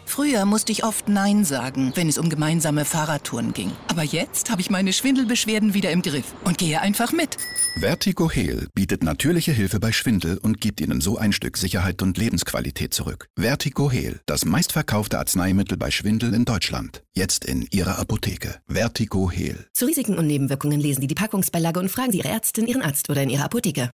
Früher musste ich oft Nein sagen, wenn es um gemeinsame Fahrradtouren ging. Aber jetzt habe ich meine Schwindelbeschwerden wieder im Griff und gehe einfach mit. Vertigo Heal bietet natürliche Hilfe bei Schwindel und gibt Ihnen so ein Stück Sicherheit und Lebensqualität zurück. Vertigo Heal, das meistverkaufte Arzneimittel bei Schwindel in Deutschland. Jetzt in Ihrer Apotheke. Vertigo Heal. Zu Risiken und Nebenwirkungen lesen Sie die Packungsbeilage und fragen Sie Ihre Ärztin, Ihren Arzt oder in Ihrer Apotheke.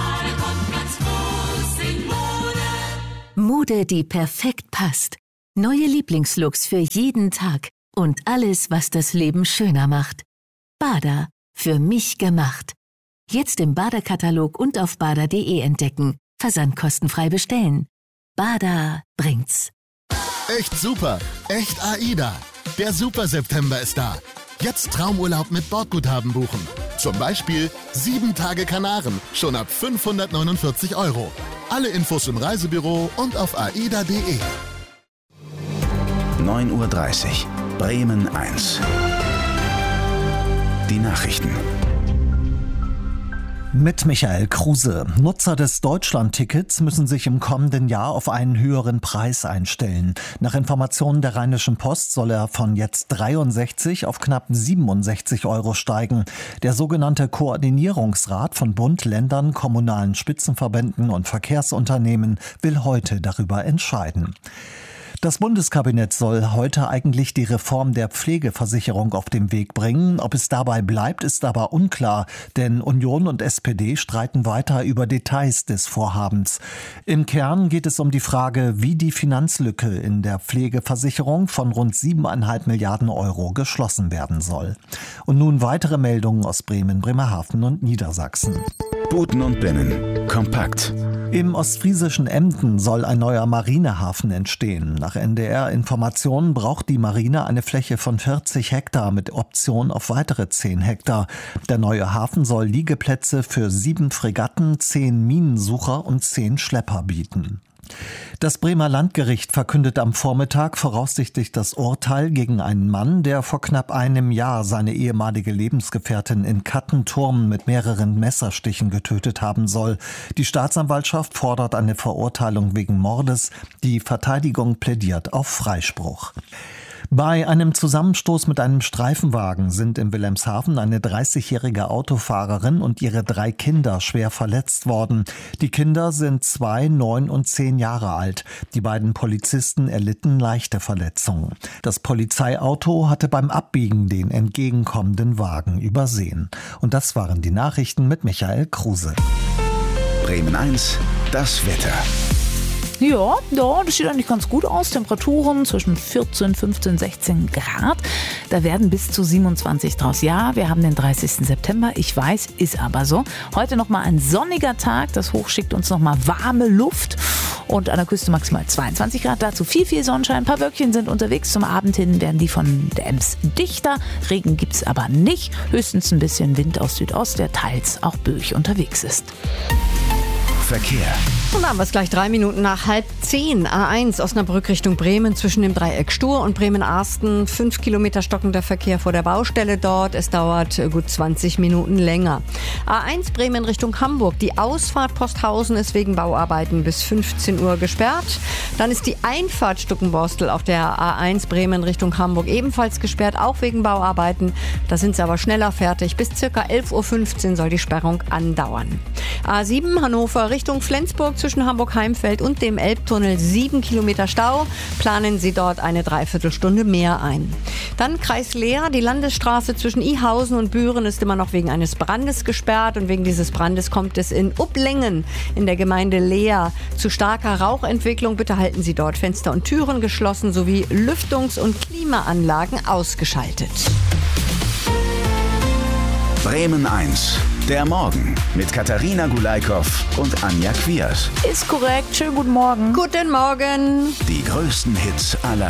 Mode, die perfekt passt. Neue Lieblingslooks für jeden Tag und alles, was das Leben schöner macht. Bada, für mich gemacht. Jetzt im Bada-Katalog und auf bada.de entdecken. Versandkostenfrei bestellen. Bada bringt's. Echt super, echt AIDA. Der Super September ist da. Jetzt Traumurlaub mit Bordguthaben buchen. Zum Beispiel 7 Tage Kanaren, schon ab 549 €. Alle Infos im Reisebüro und auf aida.de. 9:30 Uhr, Bremen 1. Die Nachrichten. Mit Michael Kruse. Nutzer des Deutschland-Tickets müssen sich im kommenden Jahr auf einen höheren Preis einstellen. Nach Informationen der Rheinischen Post soll er von jetzt 63 auf knapp 67 € steigen. Der sogenannte Koordinierungsrat von Bund, Ländern, kommunalen Spitzenverbänden und Verkehrsunternehmen will heute darüber entscheiden. Das Bundeskabinett soll heute eigentlich die Reform der Pflegeversicherung auf den Weg bringen. Ob es dabei bleibt, ist aber unklar, denn Union und SPD streiten weiter über Details des Vorhabens. Im Kern geht es um die Frage, wie die Finanzlücke in der Pflegeversicherung von rund 7,5 Milliarden € geschlossen werden soll. Und nun weitere Meldungen aus Bremen, Bremerhaven und Niedersachsen. Buten und Binnen. Kompakt. Im ostfriesischen Emden soll ein neuer Marinehafen entstehen. Nach NDR-Informationen braucht die Marine eine Fläche von 40 Hektar mit Option auf weitere 10 Hektar. Der neue Hafen soll Liegeplätze für 7 Fregatten, 10 Minensucher und 10 Schlepper bieten. Das Bremer Landgericht verkündet am Vormittag voraussichtlich das Urteil gegen einen Mann, der vor knapp einem Jahr seine ehemalige Lebensgefährtin in Kattenturm mit mehreren Messerstichen getötet haben soll. Die Staatsanwaltschaft fordert eine Verurteilung wegen Mordes. Die Verteidigung plädiert auf Freispruch. Bei einem Zusammenstoß mit einem Streifenwagen sind in Wilhelmshaven eine 30-jährige Autofahrerin und ihre 3 Kinder schwer verletzt worden. Die Kinder sind 2, 9 und 10 Jahre alt. Die beiden Polizisten erlitten leichte Verletzungen. Das Polizeiauto hatte beim Abbiegen den entgegenkommenden Wagen übersehen. Und das waren die Nachrichten mit Michael Kruse. Bremen 1, das Wetter. Ja, das sieht eigentlich ganz gut aus. Temperaturen zwischen 14, 15, 16 Grad. Da werden bis zu 27 draus. Ja, wir haben den 30. September. Ich weiß, ist aber so. Heute nochmal ein sonniger Tag. Das Hoch schickt uns nochmal warme Luft. Und an der Küste maximal 22 Grad. Dazu viel Sonnenschein. Ein paar Wölkchen sind unterwegs. Zum Abend hin werden die von der Ems dichter. Regen gibt's aber nicht. Höchstens ein bisschen Wind aus Südost, der teils auch böig unterwegs ist. Verkehr. Und dann haben wir es gleich 3 Minuten nach 9:30. A1 Osnabrück Richtung Bremen zwischen dem Dreieck Stur und Bremen-Arsten. 5 Kilometer stockender Verkehr vor der Baustelle dort. Es dauert gut 20 Minuten länger. A1 Bremen Richtung Hamburg. Die Ausfahrt Posthausen ist wegen Bauarbeiten bis 15 Uhr gesperrt. Dann ist die Einfahrt Stuckenborstel auf der A1 Bremen Richtung Hamburg ebenfalls gesperrt, auch wegen Bauarbeiten. Da sind sie aber schneller fertig. Bis ca. 11:15 Uhr soll die Sperrung andauern. A7 Hannover Richtung Flensburg zwischen Hamburg-Heimfeld und dem Elbtunnel 7 Kilometer Stau. Planen Sie dort eine Dreiviertelstunde mehr ein. Dann Kreis Leer. Die Landesstraße zwischen Ihausen und Büren ist immer noch wegen eines Brandes gesperrt. Und wegen dieses Brandes kommt es in Uplengen in der Gemeinde Leer zu starker Rauchentwicklung. Bitte halten Sie dort Fenster und Türen geschlossen sowie Lüftungs- und Klimaanlagen ausgeschaltet. Bremen 1, der Morgen mit Katharina Gulaikow und Anja Kwiers. Ist korrekt. Schönen guten Morgen. Guten Morgen. Die größten Hits aller